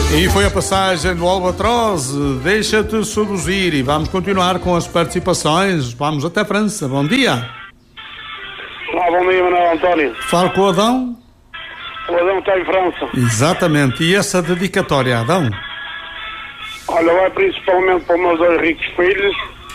E foi a passagem do Albatroz, Deixa-te Seduzir, e vamos continuar com as participações. Vamos até França. Bom dia. Olá, bom dia, Manuel António. Falo com o Adão. O Adão está em França. Exatamente. E essa dedicatória, Adão? Olha, vai principalmente para os meus dois ricos filhos,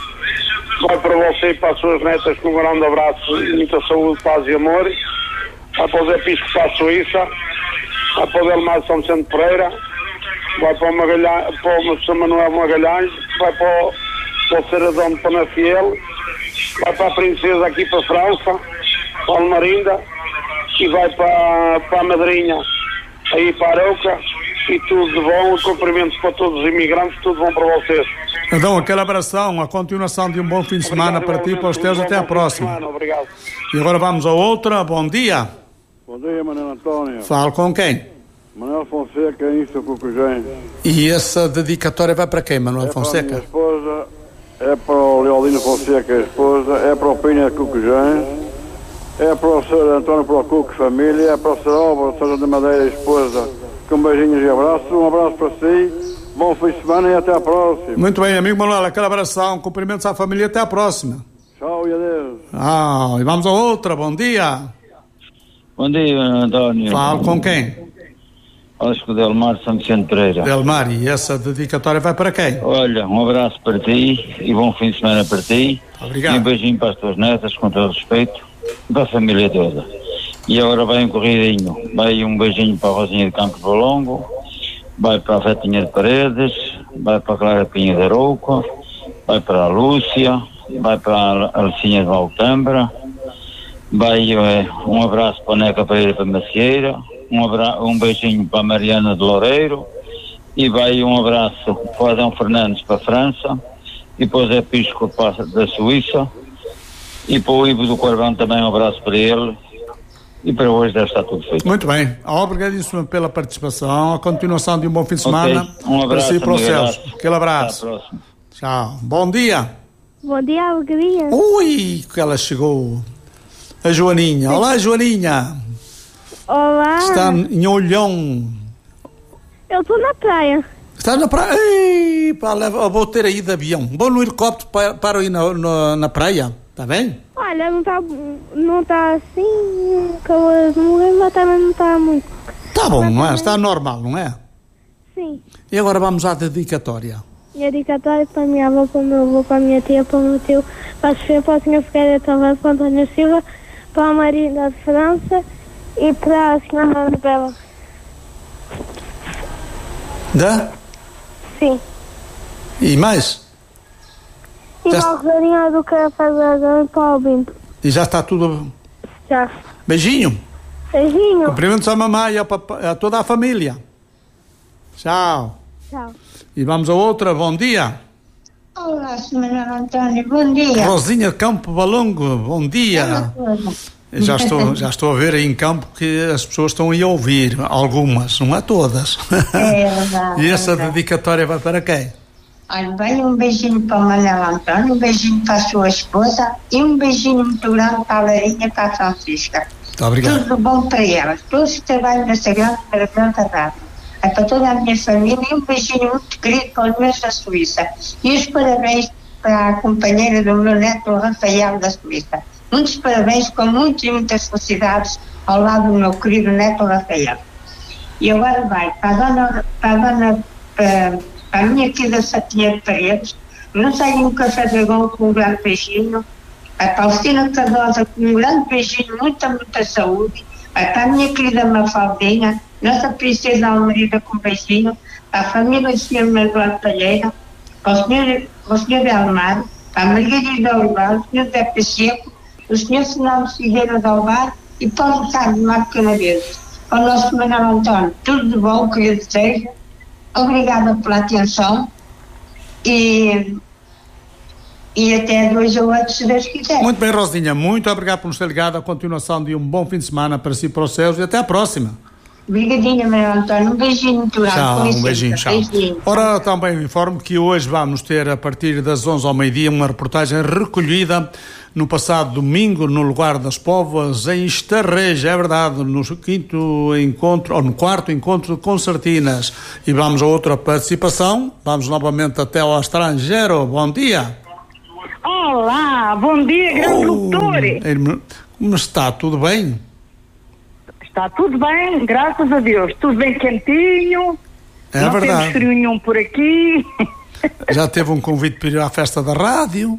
vai para você e para as suas netas com um grande abraço, muita saúde, paz e amor. Vai para o Zé Pisco, para a Suíça, vai para o Delmar São Vicente Pereira, vai para o Magalhães, para o São Manuel Magalhães, vai para o Ceradão de Panafiel, vai para a Princesa aqui para a França, para a Almarinda, e vai para a Madrinha, aí para a Arauca, e tudo de bom, cumprimentos para todos os imigrantes, tudo bom para vocês. Adão, aquele abração, a continuação de um bom fim de semana para ti e para os teus, até à próxima. Obrigado. E agora vamos a outra. Bom dia. Bom dia, Manuel António. Falo com quem? Manuel Fonseca, em Sapucujém. E essa dedicatória vai para quem, Manuel Fonseca? Para a minha esposa, é para o Leolino Fonseca, a esposa, é para o Pinha de Cucujém, é para o Sr. António Procuque, família, é para o Sr. Álvaro, Sr. da Madeira, esposa, com beijinhos e abraços. Um abraço para si, bom fim de semana e até à próxima. Muito bem, amigo Manuel, aquele abração, cumprimentos à família, até à próxima. Tchau e adeus. E vamos a outra. Bom dia. Bom dia, António. Falo com quem? Acho que o Delmar São Vicente Pereira. Delmar, e essa dedicatória vai para quem? Olha, um abraço para ti e bom fim de semana para ti. Obrigado. E um beijinho para as tuas netas, com todo respeito, e para a família toda. E agora vai um corridinho. Vai um beijinho para a Rosinha de Campos do Longo, vai para a Fetinha de Paredes, vai para a Clara Pinha de Arouca, vai para a Lúcia, vai para a Alicinha de Valtambra, vai um abraço para a Neca Pereira para a Macieira, um beijinho para a Mariana de Loureiro, e vai um abraço para o Adão Fernandes para a França, e para o Zé Pisco da Suíça, e para o Ivo do Carvão também um abraço para ele, e para hoje deve estar tudo feito. Muito bem, obrigadíssimo pela participação, a continuação de um bom fim de semana. Um abraço para si e para os céus. abraço. Aquele abraço. Até à próxima. Tchau. Bom dia. Bom dia, alegria. Ui, que ela chegou. A Joaninha. Olá, Joaninha. Olá. Está em Olhão. Eu estou na praia. Está na praia. Ei, pá, vou ter aí de avião. Vou no helicóptero para ir na praia. Está bem? Olha, não tá assim, acabou de morrer, mas também não está muito. Está bom, não é? Está normal, não é? Sim. E agora vamos à dedicatória. E a dedicatória para a minha avó, para o meu avô, para a minha tia, para o meu tio, para a Sofia, para o Sr. Figueiredo Tavares, para o António Silva, para a Marina de França e para a Senhora Anabela. Dá? Sim. E mais? E para a Rosarinha do Café da Gama e para o Binto. E já está tudo. Já. Beijinho. Beijinho. Cumprimentos à mamãe e a toda a família. Tchau. Tchau. E vamos a outra. Bom dia. Olá, Sr. António, bom dia. Rosinha Campo Balongo, bom dia. Já estou a ver aí em campo que as pessoas estão aí a ouvir, algumas, não é todas. É verdade. E essa dedicatória vai para quem? Olha, bem, um beijinho para o Manuel António, um beijinho para a sua esposa e um beijinho muito grande para a Larinha e para a Francisca. Muito obrigado. Tudo bom para elas, todos que trabalham nessa grande maravilhosa rádio. É para toda a minha família e um beijinho muito querido para os meus da Suíça. E os parabéns para a companheira do meu neto, o Rafael da Suíça. Muitos parabéns, com muitas felicidades ao lado do meu querido neto Rafael. E agora vai para a minha querida Fatinha de Paredes, não sei, um café dragão com um grande beijinho, a Faustina Cardosa com um grande beijinho, muita saúde, para a minha querida Mafaldinha, nossa princesa Almerida com um beijinho, para a família do Sr. Manuel Palheira, para o Sr. Delmar, para a Margarida Olivar, o Sr. Zé Pacheco, o Sr. Fernando Figueira de Alvar e para o Ricardo Marco Canaveses. Para o nosso Manuel António, tudo de bom que eu desejo. Obrigada pela atenção e até 2 ou 8, se Deus quiser. Muito bem, Rosinha, muito obrigado por nos ter ligado. A continuação de um bom fim de semana para si e para os seus e até a próxima. Obrigadinha, Manuel António. Um beijinho muito grande. Tchau, um beijinho, tchau. Ora, também informo que hoje vamos ter, a partir das 11 ao meio-dia, uma reportagem recolhida no passado domingo, no Lugar das Póvoas, em Estarreja, é verdade, no quarto encontro de concertinas. E vamos a outra participação, vamos novamente até ao estrangeiro. Bom dia. Olá, bom dia, grande locutor. Como está? Tudo bem? Está tudo bem, graças a Deus. Tudo bem quentinho. É não verdade. Temos frio nenhum por aqui. Já teve um convite para ir à festa da rádio?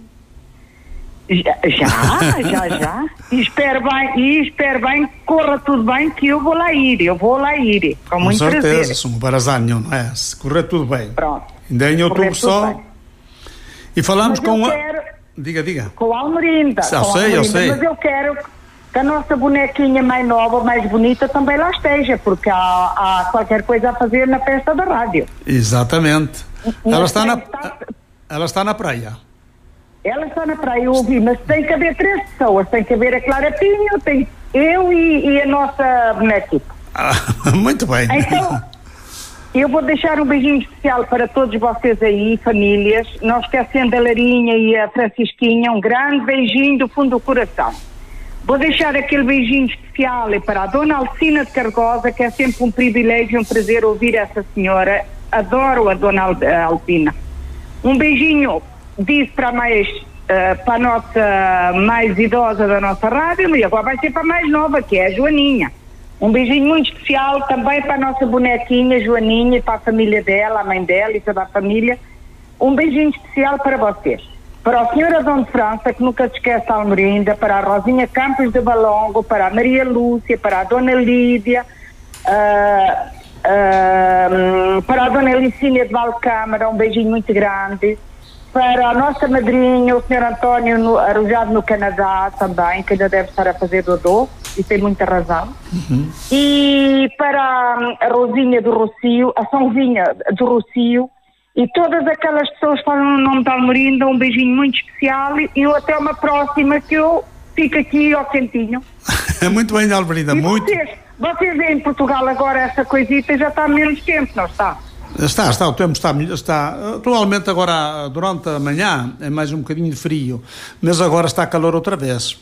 Já. E espero bem que corra tudo bem, que eu vou lá ir. Com muito certeza, prazer. sou um barazanho, não é? Se correr tudo bem. Pronto. Ainda em outubro só. Bem. E falamos mas com Diga. Com a Almerinda. Eu sei. Mas eu quero que a nossa bonequinha mais nova, mais bonita, também lá esteja, porque há qualquer coisa a fazer na festa da rádio. Exatamente. Ela está na praia. Ela está na praia, eu ouvi, mas tem que haver 3 pessoas. Tem que haver a Clara Pinho, tem eu e a nossa bonequinha. Muito bem. Então, eu vou deixar um beijinho especial para todos vocês aí, famílias, não esquecendo a Larinha e a Francisquinha, um grande beijinho do fundo do coração. Vou deixar aquele beijinho especial para a Dona Alcina de Cargosa, que é sempre um privilégio e um prazer ouvir essa senhora. Adoro a Dona Alcina. Um beijinho diz para a nossa mais idosa da nossa rádio, e agora vai ser para a mais nova, que é a Joaninha. Um beijinho muito especial também para a nossa bonequinha Joaninha, e para a família dela, a mãe dela e toda a família. Um beijinho especial para vocês. Para o Sr. Adão de França, que nunca se esquece a Almerinda, para a Rosinha Campos de Balongo, para a Maria Lúcia, para a Dona Lídia, para a Dona Elicínia de Valcâmara, um beijinho muito grande. Para a nossa madrinha, o Sr. António arrojado no Canadá também, que ainda deve estar a fazer dodô, e tem muita razão. E para a Rosinha do Rocio, a Sãozinha do Rocio, e todas aquelas pessoas que falam no nome da Almerinda, um beijinho muito especial, e eu até uma próxima, que eu fico aqui ao quentinho. Muito bem, Almerinda, muito. Vocês em Portugal agora, essa coisita já está há menos tempo, não está? Está, o tempo está atualmente agora, durante a manhã, é mais um bocadinho de frio, mas agora está calor outra vez.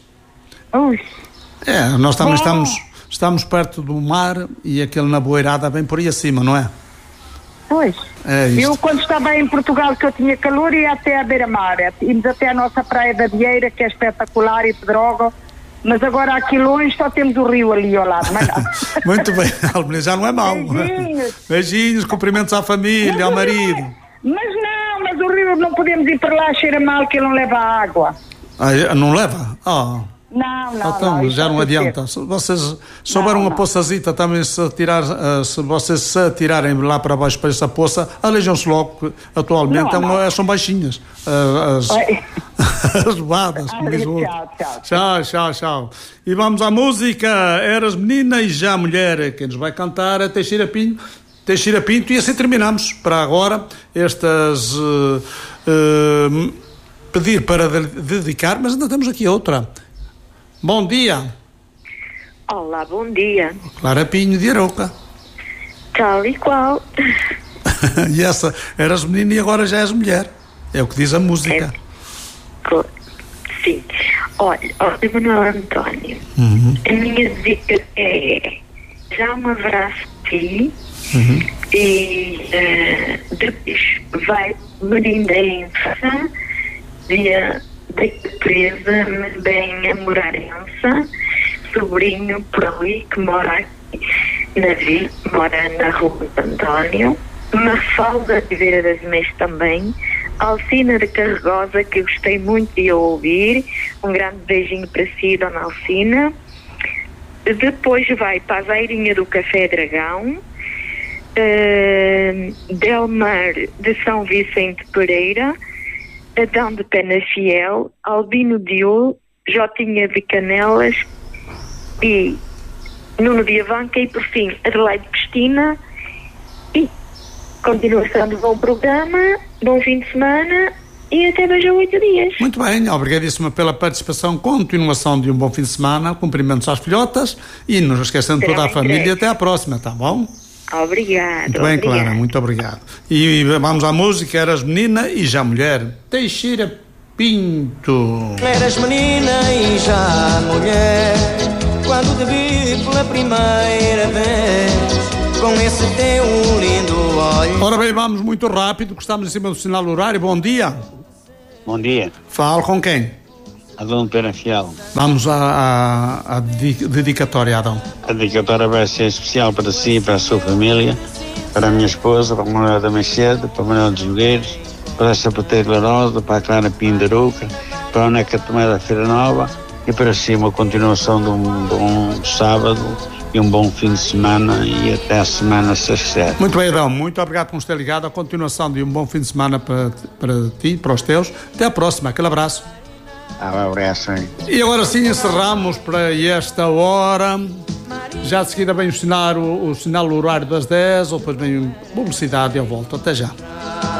Nós também estamos perto do mar e aquele na Boeirada vem por aí acima, não é? Pois. Eu quando estava em Portugal, que eu tinha calor, ia até a beira-mar, íamos até a nossa praia da Vieira, que é espetacular, e Pedrógão. Mas agora aqui longe só temos o rio ali ao lado. Mas muito bem, Almerinda, já não é mau. Beijinhos, cumprimentos à família, ao marido. Mas o rio não podemos ir para lá, cheira mal, que ele não leva água. Não leva? Não. Então já não adianta. Se vocês souberam uma poçazita também, se vocês se atirarem lá para baixo para essa poça, alejam-se logo, que atualmente são baixinhas as levadas, como diz o outro. Tchau. E vamos à música. Eras menina e já mulher. Quem nos vai cantar é Teixeira Pinto, e assim terminamos para agora estas pedir para dedicar, mas ainda temos aqui outra. Bom dia. Olá, bom dia. Clara Pinho de Arouca. Tal e qual. E essa, eras menina e agora já és mulher. É o que diz a música. Sim. Olha, Manuel António, a minha dica é: já um abraço a ti, e depois vai Merindença, dia da Teresa, mas bem a Morarença, sobrinho por ali que mora aqui na vila, mora na Rua de António, Mafalda de Vera das Meias também, Alcina de Cargosa, que eu gostei muito de ouvir, um grande beijinho para si, Dona Alcina. Depois vai para a Zairinha do Café Dragão, Delmar de São Vicente Pereira, Adão de Penafiel, Albino Diol, Jotinha de Canelas e Nuno de Avanca, e por fim Adelaide Cristina. E continuação de bom programa, bom fim de semana e até 2 a 8 dias. Muito bem, obrigadíssima pela participação, continuação de um bom fim de semana, cumprimentos às filhotas e não esquecendo toda a família, até à próxima, tá bom? Obrigado. Muito bem, Clara, muito obrigado. E vamos à música, Eras Menina e Já Mulher, Teixeira Pinto. Eras menina e já mulher, quando te vi pela primeira vez, com esse teu lindo olho. Ora bem, vamos muito rápido, que estamos em cima do sinal horário. Bom dia. Bom dia. Falo com quem? Adão Pena Fial. Vamos à dedicatória, Adão. A dedicatória vai ser especial para si e para a sua família, para a minha esposa, para a Manuela da Machado, para a Manuela dos Jogueiros, para a Sapateira Larosa, para a Clara Pindaruca, para a Neca Tomé da Feira Nova e para si uma continuação de um bom sábado e um bom fim de semana e até a semana se quiser. Muito bem, Adão, muito obrigado por nos ter ligado. A continuação de um bom fim de semana para ti, para os teus. Até à próxima, aquele abraço. Um abraço. Hein? E agora sim encerramos para esta hora. Já de seguida vem o sinal horário das 10, ou depois vem publicidade e eu volto. Até já.